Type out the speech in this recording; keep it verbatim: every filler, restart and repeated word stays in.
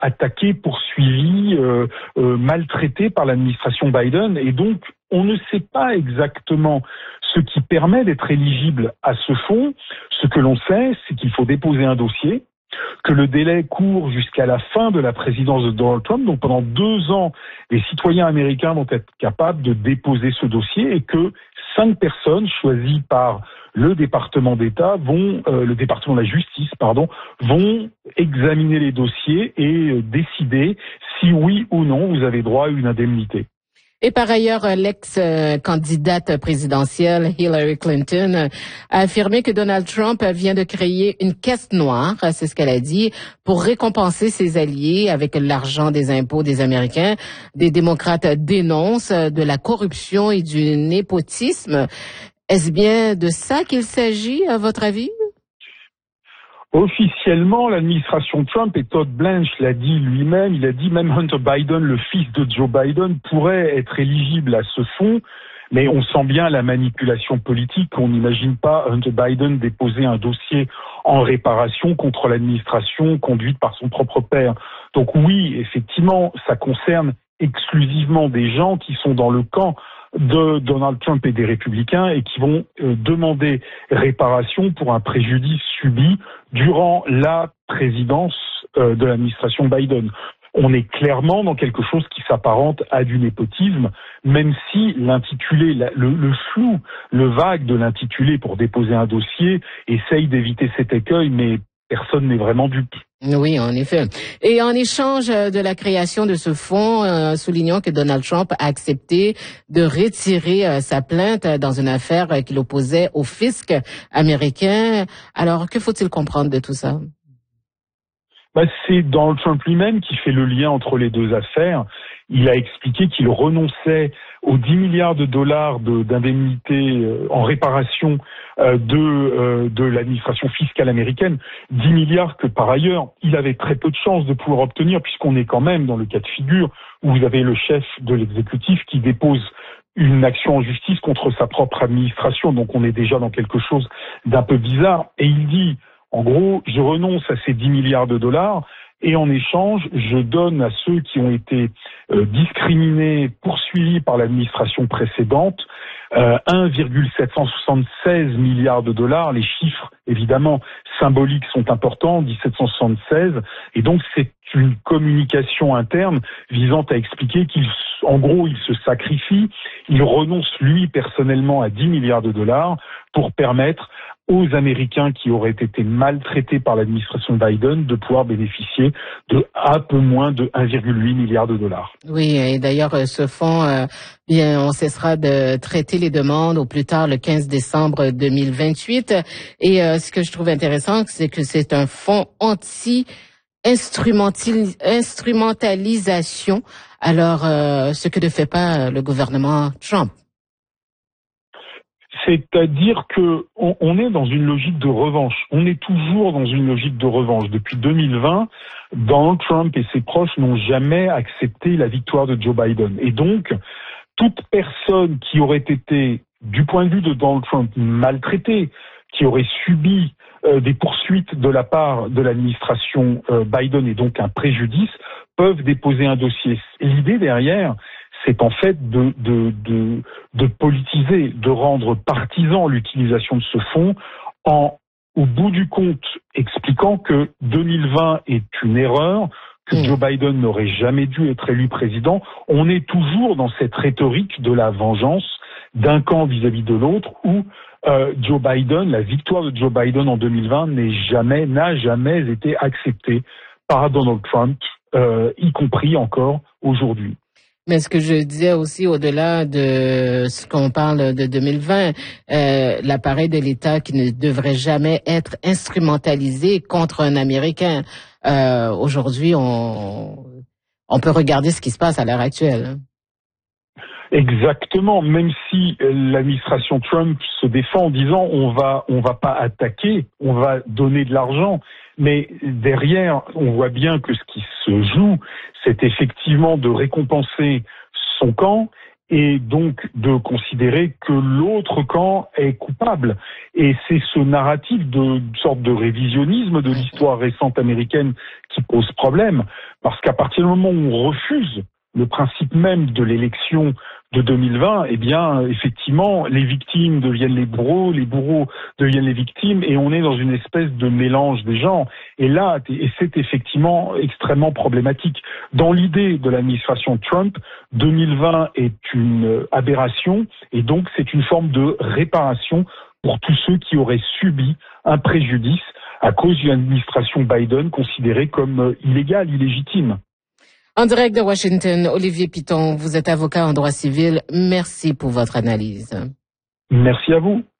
attaqués, poursuivis, euh, euh, maltraités par l'administration Biden. Et donc, on ne sait pas exactement ce qui permet d'être éligible à ce fonds. Ce que l'on sait, c'est qu'il faut déposer un dossier, que le délai court jusqu'à la fin de la présidence de Donald Trump. Donc pendant deux ans, les citoyens américains vont être capables de déposer ce dossier et que cinq personnes choisies par le département d'État vont, euh, le département de la justice, pardon, vont examiner les dossiers et euh, décider si oui ou non vous avez droit à une indemnité. Et par ailleurs, l'ex-candidate présidentielle Hillary Clinton a affirmé que Donald Trump vient de créer une caisse noire, c'est ce qu'elle a dit, pour récompenser ses alliés avec l'argent des impôts des Américains. Des démocrates dénoncent de la corruption et du népotisme. Est-ce bien de ça qu'il s'agit, à votre avis? Officiellement, l'administration Trump, et Todd Blanche l'a dit lui-même, il a dit même Hunter Biden, le fils de Joe Biden, pourrait être éligible à ce fonds, mais on sent bien la manipulation politique. On n'imagine pas Hunter Biden déposer un dossier en réparation contre l'administration conduite par son propre père. Donc oui, effectivement, ça concerne exclusivement des gens qui sont dans le camp de Donald Trump et des républicains et qui vont euh, demander réparation pour un préjudice subi durant la présidence euh, de l'administration Biden. On est clairement dans quelque chose qui s'apparente à du népotisme, même si l'intitulé, le, le flou, le vague de l'intitulé pour déposer un dossier essaye d'éviter cet écueil, mais personne n'est vraiment dupe. Oui, en effet. Et en échange de la création de ce fonds, euh, soulignons que Donald Trump a accepté de retirer euh, sa plainte dans une affaire euh, qu'il opposait au fisc américain. Alors, que faut-il comprendre de tout ça? Bah, c'est Donald Trump lui-même qui fait le lien entre les deux affaires. Il a expliqué qu'il renonçait aux dix milliards de dollars de, d'indemnités euh, en réparation euh, de, euh, de l'administration fiscale américaine. dix milliards que par ailleurs, il avait très peu de chances de pouvoir obtenir puisqu'on est quand même dans le cas de figure où vous avez le chef de l'exécutif qui dépose une action en justice contre sa propre administration. Donc on est déjà dans quelque chose d'un peu bizarre. Et il dit, en gros, je renonce à ces dix milliards de dollars et en échange, je donne à ceux qui ont été euh, discriminés, poursuivis par l'administration précédente, euh, un virgule sept cent soixante-seize milliards de dollars. Les chiffres, évidemment, symboliques sont importants, dix-sept cent soixante-seize. Et donc, c'est une communication interne visant à expliquer qu'il, en gros, il se sacrifie, il renonce, lui, personnellement, à dix milliards de dollars pour permettre aux Américains qui auraient été maltraités par l'administration Biden de pouvoir bénéficier de un peu moins de un virgule huit milliard de dollars. Oui, et d'ailleurs, ce fonds, euh, bien, on cessera de traiter les demandes au plus tard le quinze décembre deux mille vingt-huit. Et euh, ce que je trouve intéressant, c'est que c'est un fonds anti-instrumentalisation. Alors, euh, ce que ne fait pas le gouvernement Trump. C'est-à-dire que on, on est dans une logique de revanche. On est toujours dans une logique de revanche. Depuis deux mille vingt, Donald Trump et ses proches n'ont jamais accepté la victoire de Joe Biden. Et donc, toute personne qui aurait été, du point de vue de Donald Trump, maltraitée, qui aurait subi euh, des poursuites de la part de l'administration euh, Biden et donc un préjudice, peuvent déposer un dossier. Et l'idée derrière, c'est en fait de, de, de, de politiser, de rendre partisan l'utilisation de ce fonds en, au bout du compte, expliquant que deux mille vingt est une erreur, que Joe Biden n'aurait jamais dû être élu président. On est toujours dans cette rhétorique de la vengeance d'un camp vis-à-vis de l'autre où euh, Joe Biden, la victoire de Joe Biden en deux mille vingt n'est jamais, n'a jamais été acceptée par Donald Trump, euh, y compris encore aujourd'hui. Mais ce que je disais aussi, au-delà de ce qu'on parle de deux mille vingt, euh, l'appareil de l'État qui ne devrait jamais être instrumentalisé contre un Américain. Euh, aujourd'hui, on, on peut regarder ce qui se passe à l'heure actuelle. Exactement, même si l'administration Trump se défend en disant on va on va pas attaquer, on va donner de l'argent, mais derrière on voit bien que ce qui se joue, c'est effectivement de récompenser son camp et donc de considérer que l'autre camp est coupable. Et c'est ce narratif de, de sorte de révisionnisme de l'histoire récente américaine qui pose problème, Parce qu'à partir du moment où on refuse le principe même de l'élection de deux mille vingt, eh bien, effectivement, les victimes deviennent les bourreaux, les bourreaux deviennent les victimes, et on est dans une espèce de mélange des genres. Et là, et c'est effectivement extrêmement problématique. Dans l'idée de l'administration Trump, deux mille vingt est une aberration, et donc c'est une forme de réparation pour tous ceux qui auraient subi un préjudice à cause d'une administration Biden considérée comme illégale, illégitime. En direct de Washington, Olivier Piton, vous êtes avocat en droit civil. Merci pour votre analyse. Merci à vous.